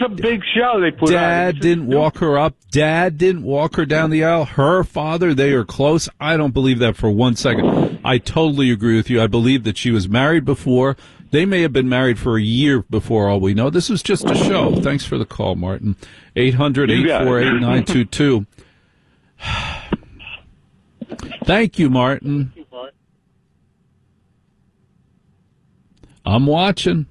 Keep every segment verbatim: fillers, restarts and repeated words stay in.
a big show they put on. Dad didn't walk her up. Dad didn't walk her down the aisle. Her father, they are close. I don't believe that for one second. I totally agree with you. I believe that she was married before. They may have been married for a year before all we know. This was just a show. Thanks for the call, Martin. eight hundred, eight four eight, nine two two. Thank you, Martin. I'm watching.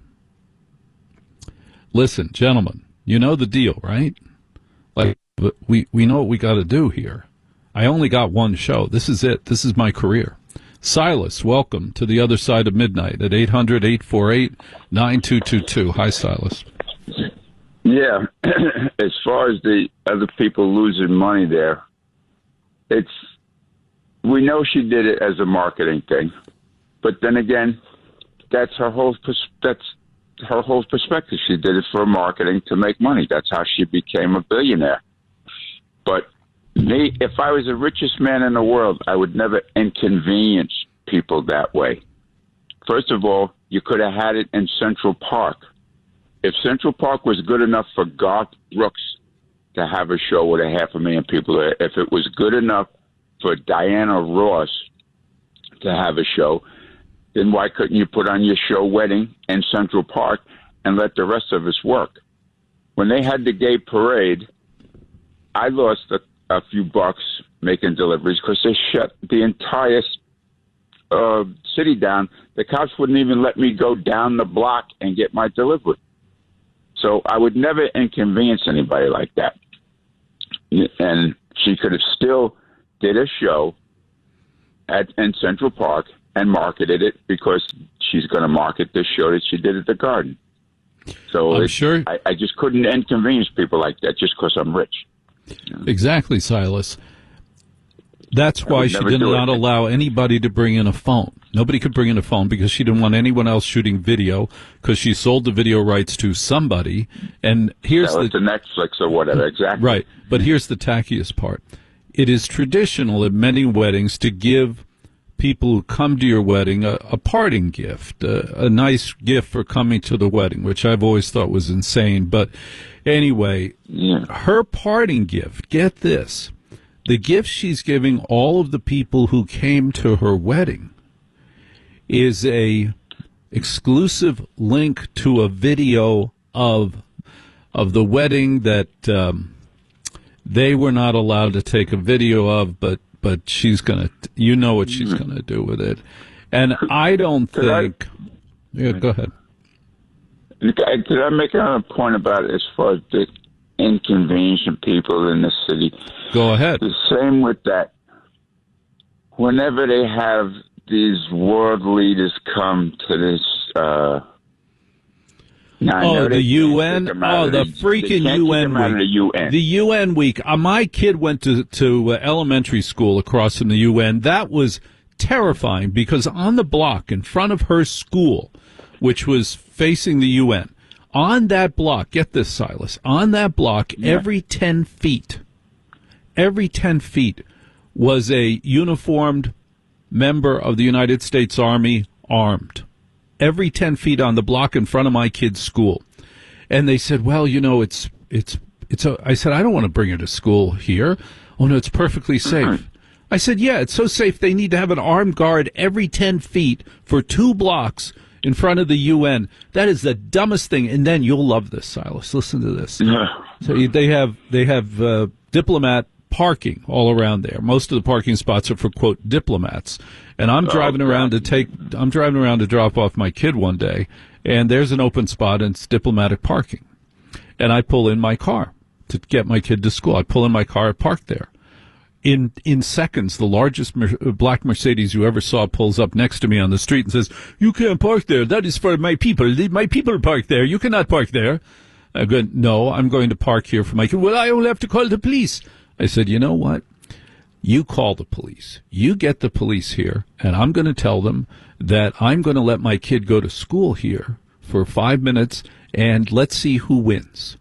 Listen, gentlemen, you know the deal, right? Like, we, we know what we got to do here. I only got one show. This is it. This is my career. Silas, welcome to the other side of midnight at eight hundred, eight four eight, nine two two two. Hi, Silas. Yeah. As far as the other people losing money there, it's, we know she did it as a marketing thing. But then again, that's her whole, that's her whole perspective. She did it for marketing to make money. That's how she became a billionaire. But me, if I was the richest man in the world, I would never inconvenience people that way. First of all, you could have had it in Central Park. If Central Park was good enough for Garth Brooks to have a show with a half a million people there, if it was good enough for Diana Ross to have a show, then why couldn't you put on your show Wedding in Central Park and let the rest of us work? When they had the gay parade, I lost a, a few bucks making deliveries because they shut the entire uh, city down. The cops wouldn't even let me go down the block and get my delivery. So I would never inconvenience anybody like that. And she could have still did a show at in Central Park and marketed it because she's going to market this show that she did at the Garden. So I'm sure I, I just couldn't inconvenience people like that just because I'm rich. Exactly, Silas. That's why she did not allow anybody to bring in a phone. Nobody could bring in a phone because she didn't want anyone else shooting video because she sold the video rights to somebody. And here's the, the to Netflix or whatever, exactly. Right, but here's the tackiest part. It is traditional at many weddings to give people who come to your wedding a, a parting gift, a, a nice gift for coming to the wedding, which I've always thought was insane. But anyway, yeah. Her parting gift, get this, the gift she's giving all of the people who came to her wedding is a exclusive link to a video of of the wedding that um, they were not allowed to take a video of, but but she's gonna, you know what she's gonna do with it, and I don't think. I, yeah, go ahead. Did I make a point about it as far as the inconveniencing people in the city? Go ahead. The same with that. Whenever they have these world leaders come to this, uh, oh, the U N. Oh, the freaking U N week. The U N. The U N week. Uh, my kid went to to uh, elementary school across from the U N. That was terrifying because on the block in front of her school, which was facing the U N, on that block, get this, Silas, on that block, yeah. every ten feet, every ten feet was a uniformed member of the United States Army armed. Every ten feet on the block in front of my kid's school. And they said, well, you know, it's, it's, it's a, I said, I don't want to bring her to school here. Oh, no, it's perfectly safe. I said, yeah, it's so safe. They need to have an armed guard every ten feet for two blocks in front of the U N. That is the dumbest thing. And then you'll love this, Silas. Listen to this. So they have, they have, uh, diplomat parking all around there. Most of the parking spots are for, quote, diplomats. And I'm driving oh, around to take, I'm driving around to drop off my kid one day, and there's an open spot, and it's diplomatic parking. And I pull in my car to get my kid to school. I pull in my car, parked there. In in seconds, the largest mer- black Mercedes you ever saw pulls up next to me on the street and says, you can't park there. That is for my people. My people park there. You cannot park there. I go, no, I'm going to park here for my kid. Well, I will have to call the police. I said, you know what? You call the police. You get the police here, and I'm going to tell them that I'm going to let my kid go to school here for five minutes, and let's see who wins.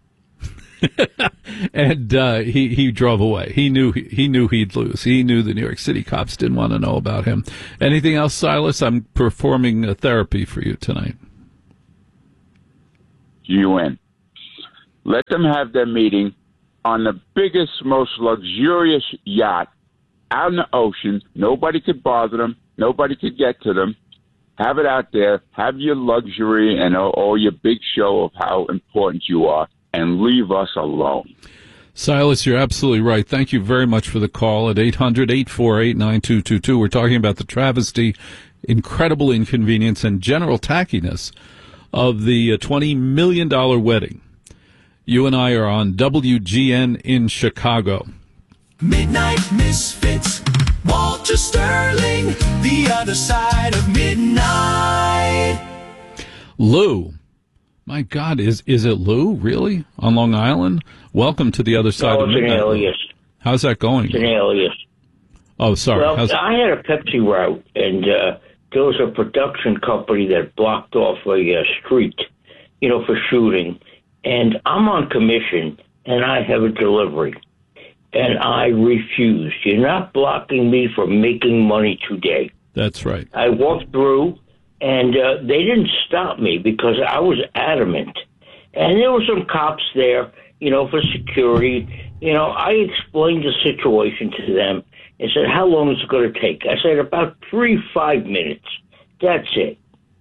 and uh, he he drove away. He knew he, he knew he'd lose. He knew the New York City cops didn't want to know about him. Anything else, Silas? I'm performing a therapy for you tonight. U N. Let them have their meeting on the biggest, most luxurious yacht out in the ocean. Nobody could bother them. Nobody could get to them. Have it out there. Have your luxury and all, all your big show of how important you are, and leave us alone. Silas, you're absolutely right. Thank you very much for the call at eight hundred, eight four eight, nine two two two. We're talking about the travesty, incredible inconvenience, and general tackiness of the twenty million dollars wedding. You and I are on W G N in Chicago. Midnight Misfits, Walter Sterling, the other side of midnight. Lou. My God, is is it Lou, really, on Long Island? Welcome to the other side no, of it's midnight. an alias. How's that going? It's an alias. Oh, sorry. Well, How's... I had a Pepsi route, and uh, there was a production company that blocked off a uh, street, you know, for shooting. And I'm on commission, and I have a delivery. And I refused. You're not blocking me from making money today. That's right. I walked through, and uh, they didn't stop me because I was adamant. And there were some cops there, you know, for security. You know, I explained the situation to them and said, how long is it going to take? I said, about three, five minutes. That's it.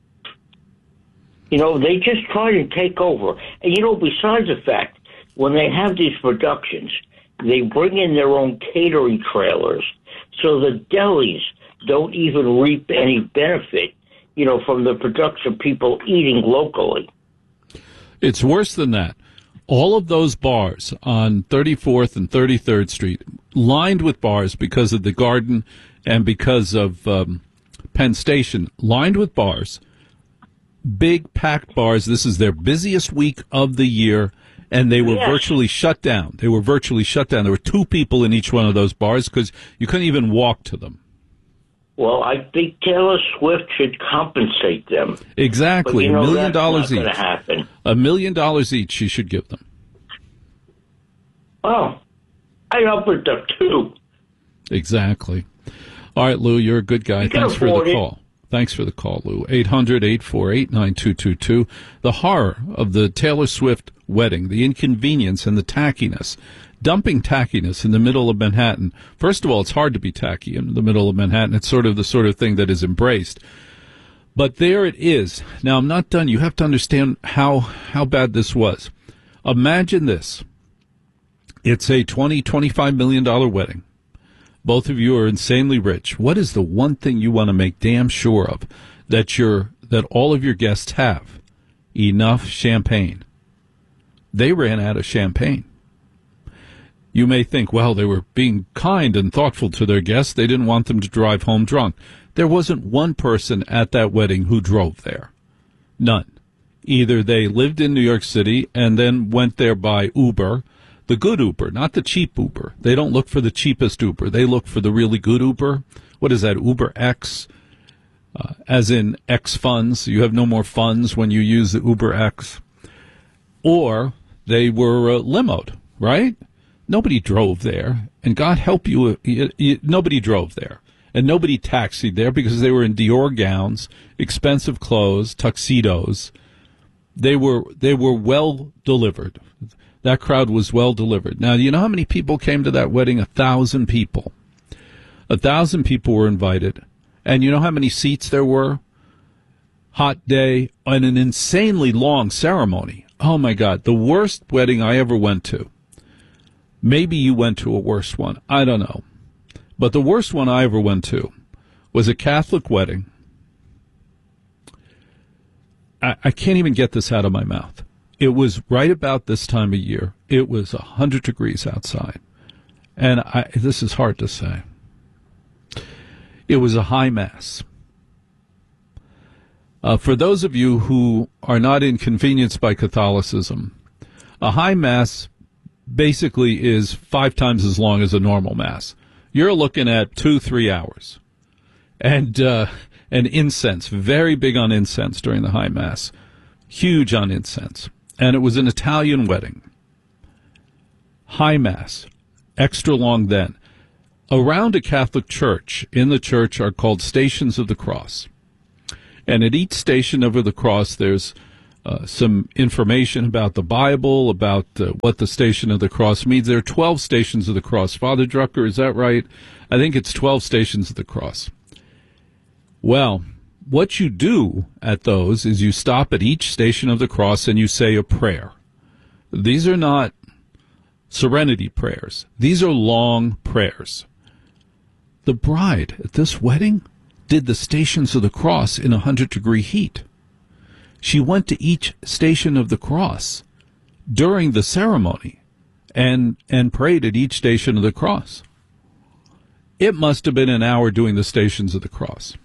You know, they just try to take over. And, you know, besides the fact, when they have these productions, they bring in their own catering trailers. So the delis don't even reap any benefit, you know, from the production people eating locally. It's worse than that. All of those bars on thirty-fourth and thirty-third Street, lined with bars because of the Garden and because of um, Penn Station, lined with bars, big packed bars. This is their busiest week of the year, and they were Yes. virtually shut down. They were virtually shut down. There were two people in each one of those bars because you couldn't even walk to them. Well, I think Taylor Swift should compensate them. Exactly. But, you A know, million that's dollars not each. going to happen. A million dollars each she should give them. Oh, I offered them two. Exactly. All right, Lou, you're a good guy. You can Thanks for afford the it. call. Thanks for the call, Lou. eight hundred, eight four eight, nine two two two. The horror of the Taylor Swift wedding, the inconvenience and the tackiness. Dumping tackiness in the middle of Manhattan. First of all, it's hard to be tacky in the middle of Manhattan. It's sort of the sort of thing that is embraced. But there it is. Now, I'm not done. You have to understand how, how bad this was. Imagine this. It's a twenty, twenty-five million dollars wedding. Both of you are insanely rich. What is the one thing you want to make damn sure of that you're, that all of your guests have? Enough champagne. They ran out of champagne. You may think, well, they were being kind and thoughtful to their guests. They didn't want them to drive home drunk. There wasn't one person at that wedding who drove there. None. Either they lived in New York City and then went there by Uber, the good Uber, not the cheap Uber. They don't look for the cheapest Uber. They look for the really good Uber. What is that, Uber X? Uh, as in X funds. You have no more funds when you use the Uber X. Or they were uh, limoed, right? Nobody drove there, and God help you, you, you, nobody drove there, and nobody taxied there because they were in Dior gowns, expensive clothes, tuxedos. They were they were well delivered. That crowd was well delivered. Now, do you know how many people came to that wedding? A thousand people. A thousand people were invited, and you know how many seats there were? Hot day and an insanely long ceremony. Oh my God, the worst wedding I ever went to. Maybe you went to a worse one. I don't know. But the worst one I ever went to was a Catholic wedding. I, I can't even get this out of my mouth. It was right about this time of year. It was one hundred degrees outside. And I, this is hard to say. It was a high mass. Uh, for those of you who are not inconvenienced by Catholicism, a high mass basically is five times as long as a normal mass. You're looking at two, three hours. And, uh, and incense, very big on incense during the high mass. Huge on incense. And it was an Italian wedding. High mass. Extra long then. Around a Catholic church, in the church, are called Stations of the Cross. And at each station of the cross, there's uh, some information about the Bible, about uh, what the Station of the Cross means. There are twelve Stations of the Cross. Father Drucker, is that right? I think it's twelve Stations of the Cross. Well, what you do at those is you stop at each Station of the Cross and you say a prayer. These are not serenity prayers. These are long prayers. The bride at this wedding did the Stations of the Cross in one hundred degree heat. She went to each Station of the Cross during the ceremony and and prayed at each Station of the Cross. It must have been an hour doing the Stations of the Cross.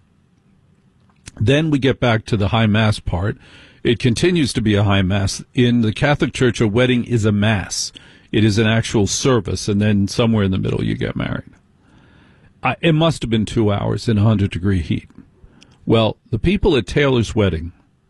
Then we get back to the high mass part. It continues to be a high mass. In the Catholic Church, a wedding is a mass. It is an actual service, and then somewhere in the middle you get married. I, it must have been two hours in one hundred degree heat. Well, the people at Taylor's wedding,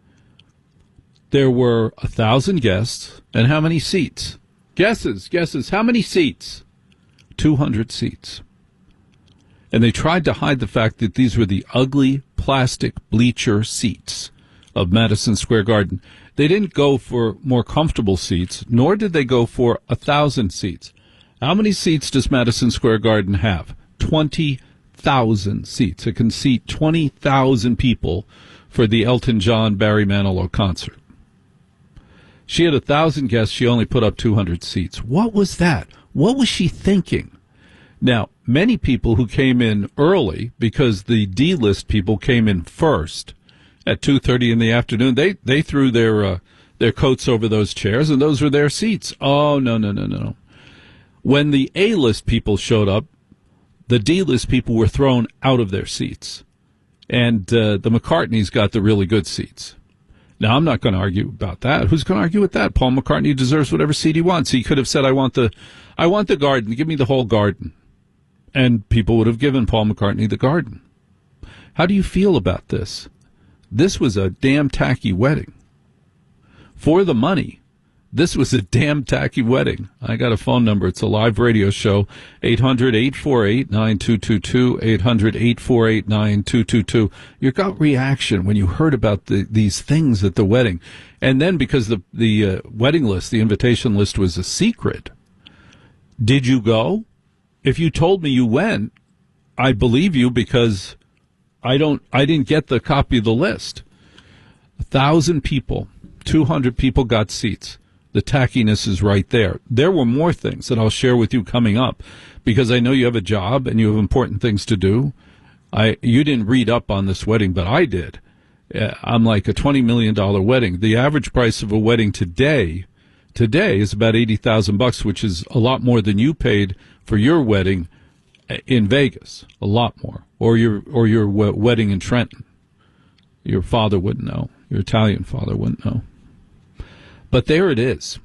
there were a thousand guests, and how many seats? Guesses, guesses. How many seats? two hundred seats. And they tried to hide the fact that these were the ugly plastic bleacher seats of Madison Square Garden. They didn't go for more comfortable seats, nor did they go for a thousand seats. How many seats does Madison Square Garden have? twenty thousand seats. It can seat twenty thousand people for the Elton John Barry Manilow concert. She had a thousand guests. She only put up two hundred seats. What was that? What was she thinking? Now, many people who came in early, because the D-list people came in first at two thirty in the afternoon, they, they threw their uh, their coats over those chairs, and those were their seats. Oh, no, no, no, no. When the A-list people showed up, the D-list people were thrown out of their seats. And uh, the McCartneys got the really good seats. Now, I'm not going to argue about that. Who's going to argue with that? Paul McCartney deserves whatever seat he wants. He could have said, I want the, I want the garden. Give me the whole garden. And people would have given Paul McCartney the garden. How do you feel about this? This was a damn tacky wedding. For the money, this was a damn tacky wedding. I got a phone number. It's a live radio show, eight hundred, eight four eight, nine two two two, eight hundred, eight four eight, nine two two two. Your gut reaction when you heard about the, these things at the wedding. And then because the, the uh, wedding list, the invitation list was a secret, did you go? If you told me you went, I believe you because I don't. I didn't get the copy of the list. A thousand people, two hundred people got seats. The tackiness is right there. There were more things that I'll share with you coming up because I know you have a job and you have important things to do. I you didn't read up on this wedding, but I did. I'm like a twenty million dollars wedding. The average price of a wedding today, today is about eighty thousand bucks, which is a lot more than you paid for your wedding in Vegas, a lot more, or your or your wedding in Trenton. Your father wouldn't know. Your Italian father wouldn't know. But there it is.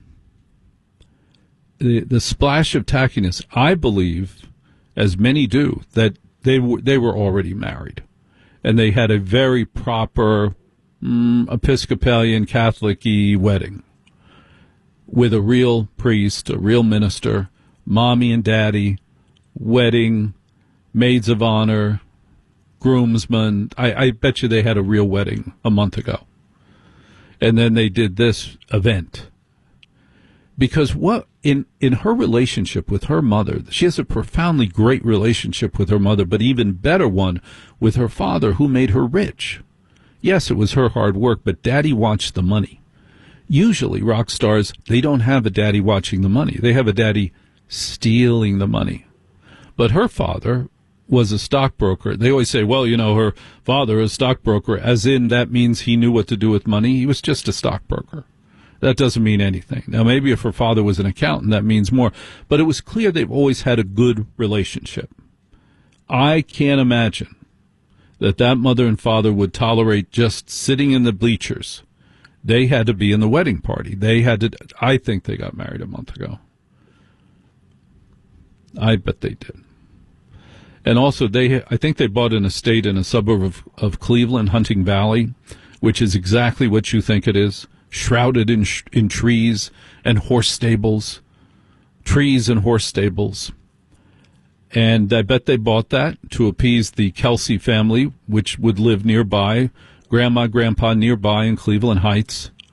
The the splash of tackiness. I believe, as many do, that they were they were already married, and they had a very proper mm, Episcopalian Catholic-y wedding with a real priest, a real minister. Mommy and daddy, wedding, maids of honor, groomsmen. I, I bet you they had a real wedding a month ago. And then they did this event. Because what in, in her relationship with her mother, she has a profoundly great relationship with her mother, but even better one with her father who made her rich. Yes, it was her hard work, but daddy watched the money. Usually rock stars, they don't have a daddy watching the money. They have a daddy stealing the money. But her father was a stockbroker. They always say, well, you know, her father is a stockbroker, as in that means he knew what to do with money. He was just a stockbroker. That doesn't mean anything. Now, maybe if her father was an accountant, that means more. But it was clear they've always had a good relationship. I can't imagine that that mother and father would tolerate just sitting in the bleachers. They had to be in the wedding party. They had to, I think they got married a month ago. I bet they did. And also, they I think they bought an estate in a suburb of, of Cleveland, Hunting Valley, which is exactly what you think it is, shrouded in in trees and horse stables, trees and horse stables. And I bet they bought that to appease the Kelsey family, which would live nearby, grandma, grandpa nearby in Cleveland Heights.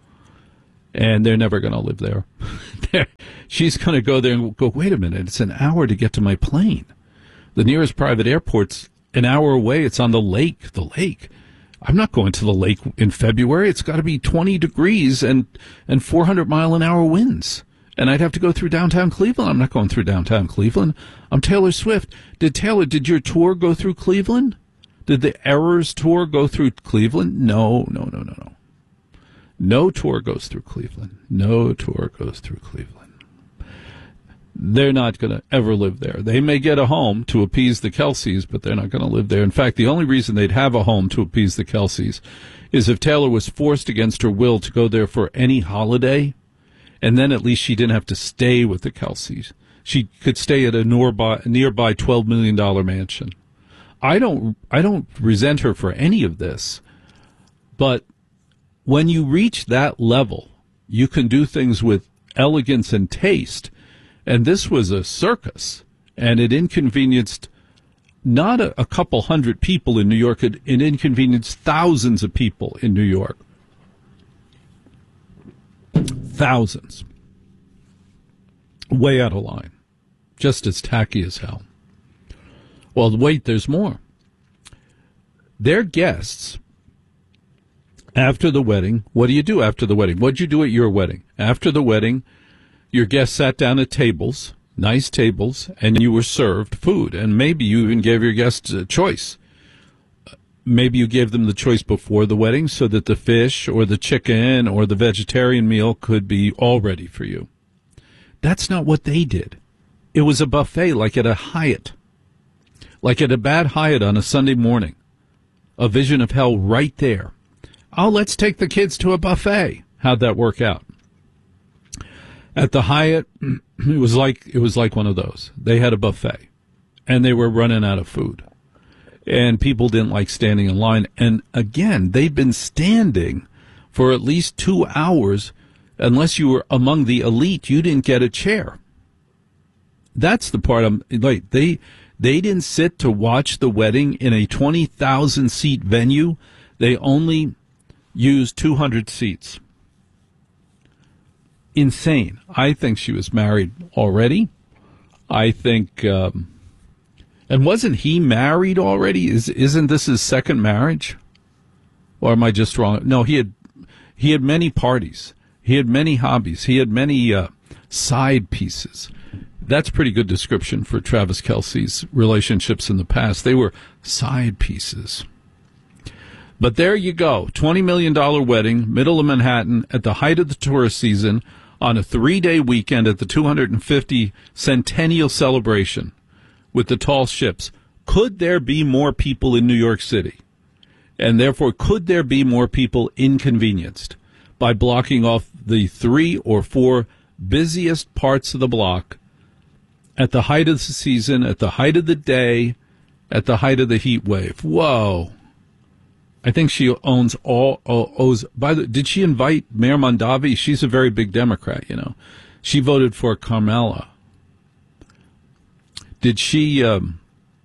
and they're never going to live there. She's going to go there and go, wait a minute, it's an hour to get to my plane. The nearest private airport's an hour away. It's on the lake, the lake. I'm not going to the lake in February. It's got to be twenty degrees and, and four hundred mile an hour winds. And I'd have to go through downtown Cleveland. I'm not going through downtown Cleveland. I'm Taylor Swift. Did Taylor, did your tour go through Cleveland? Did the Errors tour go through Cleveland? No, no, no, no, no. No tour goes through Cleveland. No tour goes through Cleveland. They're not going to ever live there. They may get a home to appease the Kelseys, but they're not going to live there. In fact, the only reason they'd have a home to appease the Kelseys is if Taylor was forced against her will to go there for any holiday, and then at least she didn't have to stay with the Kelseys. She could stay at a nearby, nearby twelve million dollars mansion. I don't, I don't resent her for any of this, but when you reach that level, you can do things with elegance and taste. And this was a circus, and it inconvenienced not a, a couple hundred people in New York, it, it inconvenienced thousands of people in New York. Thousands. Way out of line. Just as tacky as hell. Well, wait, there's more. Their guests, after the wedding, what do you do after the wedding? What did you do at your wedding? After the wedding, your guests sat down at tables, nice tables, and you were served food. And maybe you even gave your guests a choice. Maybe you gave them the choice before the wedding so that the fish or the chicken or the vegetarian meal could be all ready for you. That's not what they did. It was a buffet like at a Hyatt, like at a bad Hyatt on a Sunday morning. A vision of hell right there. Oh, let's take the kids to a buffet. How'd that work out? At the Hyatt, it was like it was like one of those. They had a buffet, and they were running out of food, and people didn't like standing in line. And again, they'd been standing for at least two hours. Unless you were among the elite, you didn't get a chair. That's the part I'm like. They they didn't sit to watch the wedding in a twenty thousand seat venue. They only used two hundred seats. Insane. I think she was married already. I think, um, and wasn't he married already? Is isn't this his second marriage? Or am I just wrong? No, he had he had many parties. He had many hobbies. He had many uh, side pieces. That's a pretty good description for Travis Kelce's relationships in the past. They were side pieces. But there you go, twenty million dollars wedding, middle of Manhattan, at the height of the tourist season, on a three-day weekend at the two hundred fifty centennial celebration with the tall ships. Could there be more people in New York City? And therefore, could there be more people inconvenienced by blocking off the three or four busiest parts of the block at the height of the season, at the height of the day, at the height of the heat wave? Whoa. I think she owns all, owes, by the, did she invite Mayor Mondavi? She's a very big Democrat, you know. She voted for Carmela. Did she, um,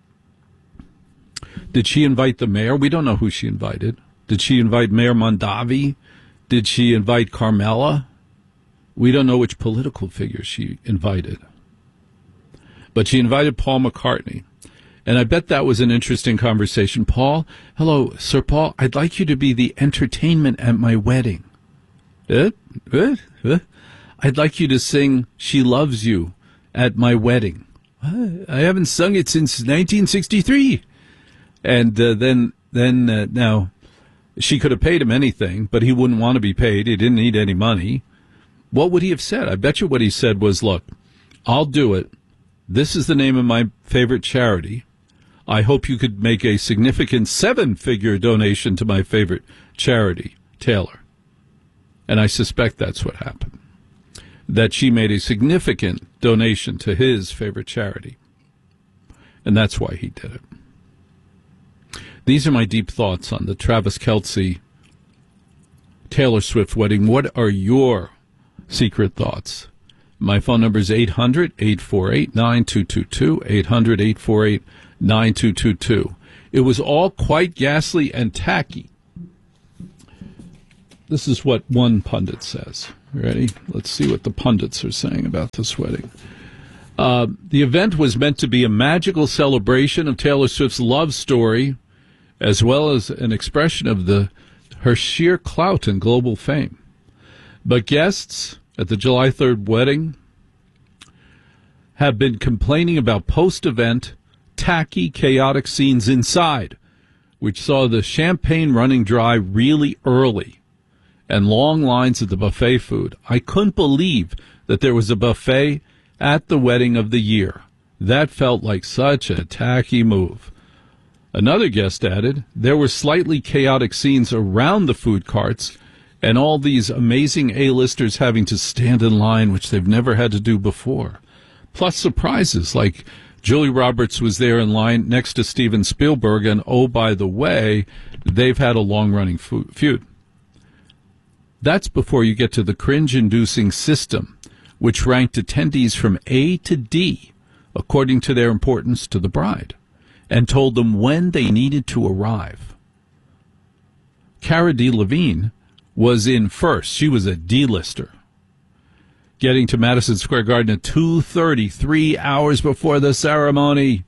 did she invite the mayor? We don't know who she invited. Did she invite Mayor Mondavi? Did she invite Carmela? We don't know which political figure she invited. But she invited Paul McCartney. And I bet that was an interesting conversation. Paul, hello, Sir Paul, I'd like you to be the entertainment at my wedding. Eh? Eh? Eh? I'd like you to sing She Loves You at my wedding. I haven't sung it since nineteen sixty-three. And uh, then, then uh, now, she could have paid him anything, but he wouldn't want to be paid. He didn't need any money. What would he have said? I bet you what he said was, look, I'll do it. This is the name of my favorite charity. I hope you could make a significant seven-figure donation to my favorite charity, Taylor. And I suspect that's what happened, that she made a significant donation to his favorite charity. And that's why he did it. These are my deep thoughts on the Travis Kelce Taylor Swift wedding. What are your secret thoughts? My phone number is eight hundred, eight four eight, nine two two two, eight hundred, eight four eight, nine two two two. It was all quite ghastly and tacky. This is what one pundit says. Ready? Let's see what the pundits are saying about this wedding. Uh, the event was meant to be a magical celebration of Taylor Swift's love story, as well as an expression of the her sheer clout and global fame. But guests at the July third wedding have been complaining about post-event, tacky, chaotic scenes inside, which saw the champagne running dry really early and long lines at the buffet food. I couldn't believe that there was a buffet at the wedding of the year. That felt like such a tacky move. Another guest added, there were slightly chaotic scenes around the food carts and all these amazing A-listers having to stand in line, which they've never had to do before. Plus surprises, like Julia Roberts was there in line next to Steven Spielberg, and oh, by the way, they've had a long-running feud. That's before you get to the cringe-inducing system, which ranked attendees from A to D according to their importance to the bride, and told them when they needed to arrive. Cara Delevingne was in first. She was a D-lister, getting to Madison Square Garden at two thirty, three hours before the ceremony.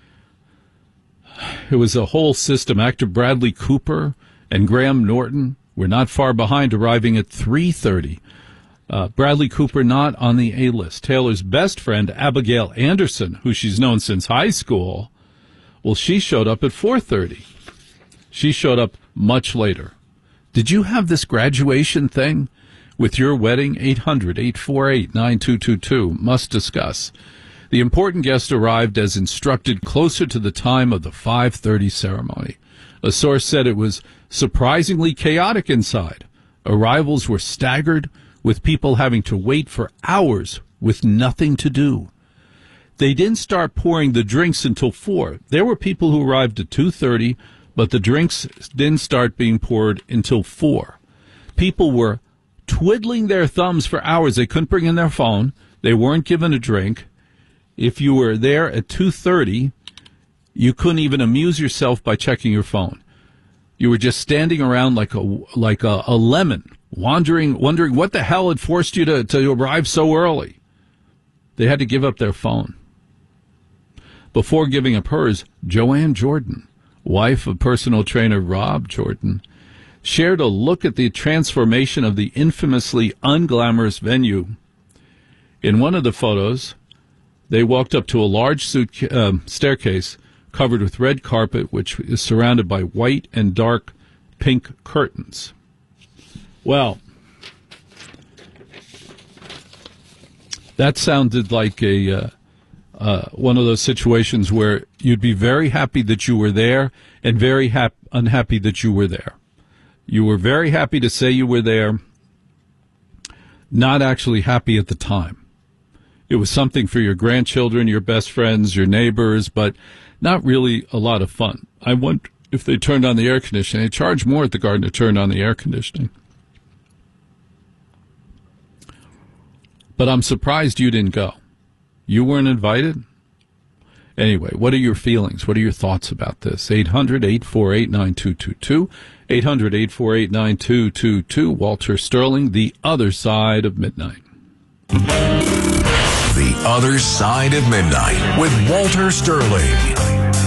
It was a whole system. Actor Bradley Cooper and Graham Norton were not far behind, arriving at three thirty. Uh, Bradley Cooper not on the A-list. Taylor's best friend, Abigail Anderson, who she's known since high school, well, she showed up at four thirty. She showed up much later. Did you have this graduation thing with your wedding? eight hundred, eight four eight, nine two two two. Must discuss. The important guest arrived as instructed closer to the time of the five thirty ceremony. A source said it was surprisingly chaotic inside. Arrivals were staggered, with people having to wait for hours with nothing to do. They didn't start pouring the drinks until four. There were people who arrived at two thirty, but the drinks didn't start being poured until four. People were twiddling their thumbs for hours. They couldn't bring in their phone. They weren't given a drink. If you were there at two thirty, you couldn't even amuse yourself by checking your phone. You were just standing around like a like a, a lemon, wondering wondering what the hell had forced you to, to arrive so early. They had to give up their phone. Before giving up hers, Joanne Jordan, wife of personal trainer Rob Jordan, shared a look at the transformation of the infamously unglamorous venue. In one of the photos, they walked up to a large suit, uh, staircase covered with red carpet, which is surrounded by white and dark pink curtains. Well, that sounded like a uh, uh, one of those situations where you'd be very happy that you were there and very hap- unhappy that you were there. You were very happy to say you were there, not actually happy at the time. It was something for your grandchildren, your best friends, your neighbors, but not really a lot of fun. I wonder if they turned on the air conditioning. They charge more at the Garden to turn on the air conditioning. But I'm surprised you didn't go. You weren't invited? Anyway, what are your feelings? What are your thoughts about this? eight hundred, eight four eight, nine two two two. eight hundred, eight four eight, nine two two two. Walter Sterling, The Other Side of Midnight. The Other Side of Midnight with Walter Sterling.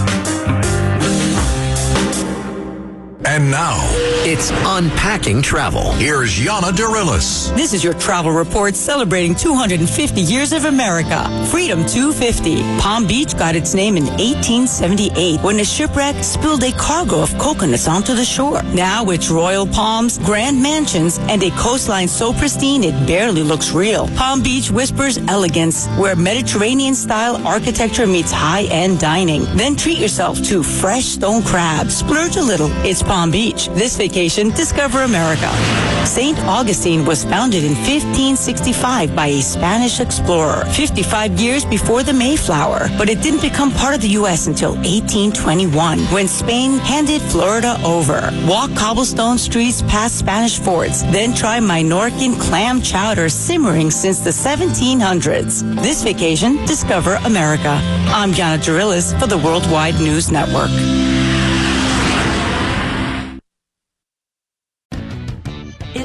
And now, it's Unpacking Travel. Here's Yana Dirilis. This is your travel report celebrating two hundred fifty years of America. Freedom two fifty. Palm Beach got its name in eighteen seventy-eight when a shipwreck spilled a cargo of coconuts onto the shore. Now it's royal palms, grand mansions, and a coastline so pristine it barely looks real. Palm Beach whispers elegance, where Mediterranean-style architecture meets high-end dining. Then treat yourself to fresh stone crabs. Splurge a little. It's Palm Beach. This vacation, discover America. Saint Augustine was founded in fifteen sixty-five by a Spanish explorer, fifty-five years before the Mayflower, but it didn't become part of the U S until eighteen twenty-one, when Spain handed Florida over. Walk cobblestone streets past Spanish forts, then try Minorcan clam chowder simmering since the seventeen hundreds. This vacation, discover America. I'm Yana Dirilis for the Worldwide News Network. It's Tony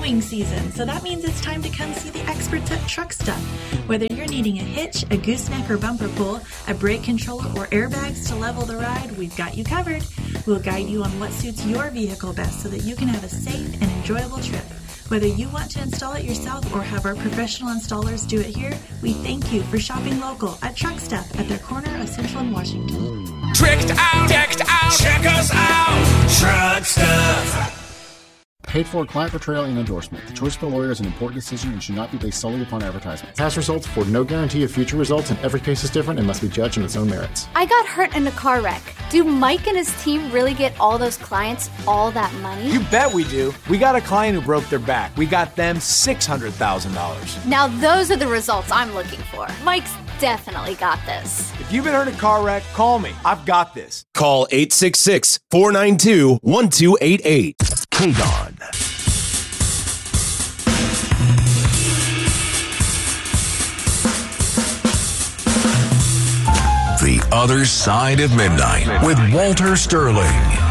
towing season, so that means it's time to come see the experts at Truck Stuff. Whether you're needing a hitch, a gooseneck or bumper pull, a brake controller, or airbags to level the ride, we've got you covered. We'll guide you on what suits your vehicle best so that you can have a safe and enjoyable trip. Whether you want to install it yourself or have our professional installers do it here, we thank you for shopping local at Truck Stuff at their corner of Central and Washington. Tricked out, decked out, check us out, Truck Stuff. Paid for client portrayal and endorsement. The choice of a lawyer is an important decision and should not be based solely upon advertisement. Past results afford no guarantee of future results, and every case is different and must be judged on its own merits. I got hurt in a car wreck. Do Mike and his team really get all those clients all that money? You bet we do. We got a client who broke their back. We got them six hundred thousand dollars. Now those are the results I'm looking for. Mike's definitely got this. If you've been hurt in a car wreck, call me. I've got this. Call eight six six, four nine two, one two eight eight. K D O N. The Other Side of Midnight with Walter Sterling.